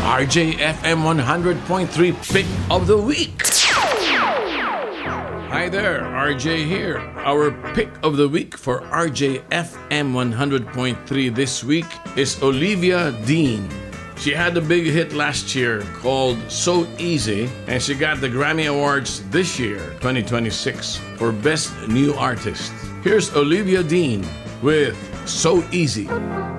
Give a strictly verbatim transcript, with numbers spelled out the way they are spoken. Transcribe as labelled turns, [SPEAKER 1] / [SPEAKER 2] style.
[SPEAKER 1] R J F M one hundred point three Pick of the Week. Hi there, R J here. Our Pick of the Week for R J F M one hundred point three this week is Olivia Dean. She had a big hit last year called So Easy, and she got the Grammy Awards this year, twenty twenty-six, for Best New Artist. Here's Olivia Dean with So Easy.